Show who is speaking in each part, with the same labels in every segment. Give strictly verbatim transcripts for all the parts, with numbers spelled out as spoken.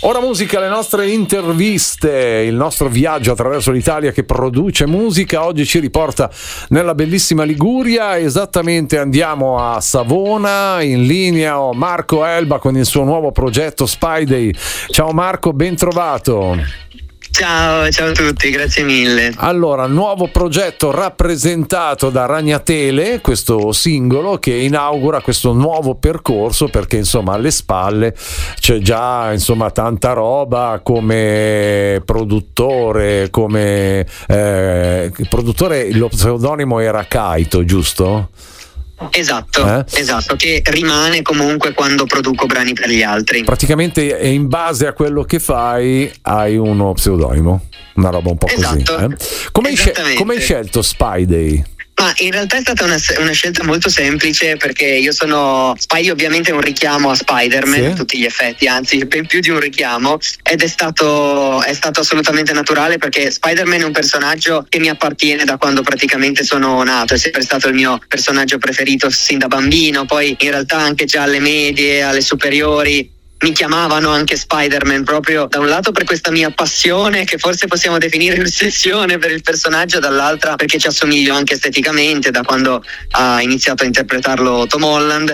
Speaker 1: Ora musica, le nostre interviste, il nostro viaggio attraverso l'Italia che produce musica. Oggi ci riporta nella bellissima Liguria, esattamente andiamo a Savona. In linea ho Marco Elba con il suo nuovo progetto Spidey. Ciao Marco, ben trovato.
Speaker 2: Ciao, ciao a tutti, grazie mille.
Speaker 1: Allora, nuovo progetto rappresentato da Ragnatele, questo singolo che inaugura questo nuovo percorso, perché insomma alle spalle c'è già insomma tanta roba come produttore, come eh, produttore, lo pseudonimo era Kaito, giusto?
Speaker 2: Esatto,
Speaker 1: eh?
Speaker 2: esatto, che rimane comunque quando produco brani per gli altri.
Speaker 1: Praticamente in base a quello che fai hai uno pseudonimo, una roba un po'
Speaker 2: esatto,
Speaker 1: così. Eh? Come hai scel- come hai scelto Spidey?
Speaker 2: Ma in realtà è stata una, una scelta molto semplice, perché io sono Spidey, ovviamente è un richiamo a Spider-Man, sì, a tutti gli effetti, anzi ben più di un richiamo, ed è stato, è stato assolutamente naturale, perché Spider-Man è un personaggio che mi appartiene da quando praticamente sono nato, è sempre stato il mio personaggio preferito sin da bambino. Poi in realtà anche già alle medie, alle superiori mi chiamavano anche Spider-Man, proprio da un lato per questa mia passione, che forse possiamo definire ossessione per il personaggio, dall'altra perché ci assomiglio anche esteticamente da quando ha iniziato a interpretarlo Tom Holland,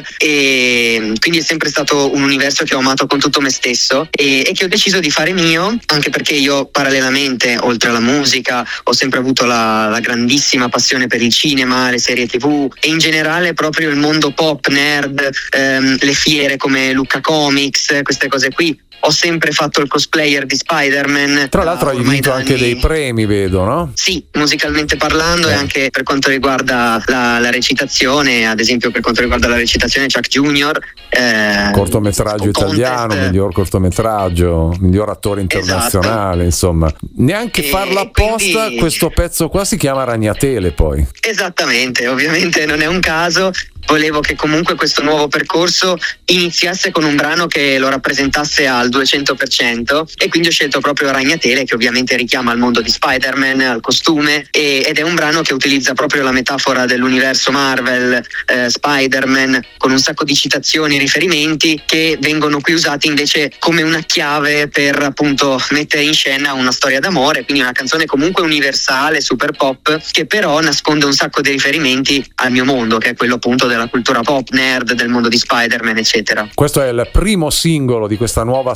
Speaker 2: e quindi è sempre stato un universo che ho amato con tutto me stesso e, e che ho deciso di fare mio, anche perché io parallelamente, oltre alla musica, ho sempre avuto la, la grandissima passione per il cinema, le serie tv e in generale proprio il mondo pop, nerd, ehm, le fiere come Lucca Comics, queste cose qui. Ho sempre fatto il cosplayer di Spider-Man.
Speaker 1: Tra l'altro hai vinto anche dei premi, vedo, no?
Speaker 2: Sì, musicalmente parlando, eh. e anche per quanto riguarda la, la recitazione, ad esempio per quanto riguarda la recitazione Chuck Junior Eh,
Speaker 1: cortometraggio italiano,
Speaker 2: contest.
Speaker 1: miglior cortometraggio, miglior attore internazionale, esatto. Insomma, neanche e farlo apposta, quindi questo pezzo qua si chiama Ragnatele poi.
Speaker 2: Esattamente, ovviamente non è un caso. Volevo che comunque questo nuovo percorso iniziasse con un brano che lo rappresentasse al duecento per cento, e quindi ho scelto proprio Ragnatele, che ovviamente richiama al mondo di Spider-Man, al costume, e, ed è un brano che utilizza proprio la metafora dell'universo Marvel, eh, Spider-Man, con un sacco di citazioni e riferimenti che vengono qui usati invece come una chiave per appunto mettere in scena una storia d'amore, quindi una canzone comunque universale, super pop, che però nasconde un sacco di riferimenti al mio mondo, che è quello appunto del della cultura pop, nerd, del mondo di Spider-Man, eccetera.
Speaker 1: Questo è il primo singolo di questa nuova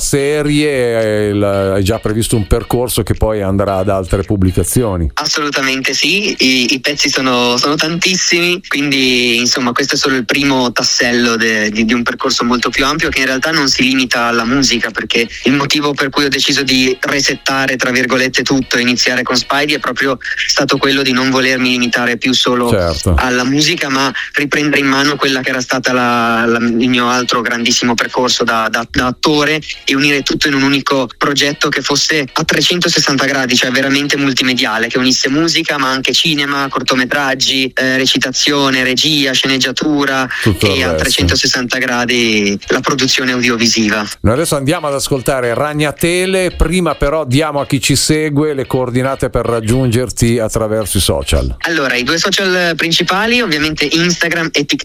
Speaker 1: serie, hai già previsto un percorso che poi andrà ad altre pubblicazioni?
Speaker 2: Assolutamente sì, i, i pezzi sono, sono tantissimi, quindi insomma questo è solo il primo tassello de, di, di un percorso molto più ampio, che in realtà non si limita alla musica, perché il motivo per cui ho deciso di resettare tra virgolette tutto e iniziare con Spidey è proprio stato quello di non volermi limitare più solo certo. alla musica, ma riprendere in mano quella che era stata la, la, il mio altro grandissimo percorso da, da, da attore, e unire tutto in un unico progetto che fosse a trecentosessanta gradi, cioè veramente multimediale, che unisse musica ma anche cinema, cortometraggi, eh, recitazione, regia, sceneggiatura tutto e a trecentosessanta gradi la produzione audiovisiva.
Speaker 1: Noi adesso andiamo ad ascoltare Ragnatele, prima però diamo a chi ci segue le coordinate per raggiungerti attraverso i social.
Speaker 2: Allora, i due social principali, ovviamente Instagram e TikTok,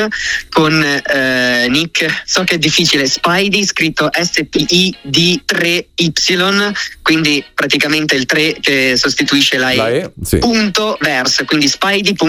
Speaker 2: con eh, nick, so che è difficile, Spidey, scritto S P I D tre Y, quindi praticamente il tre che sostituisce la E,
Speaker 1: la E sì.
Speaker 2: punto verse, quindi Spidey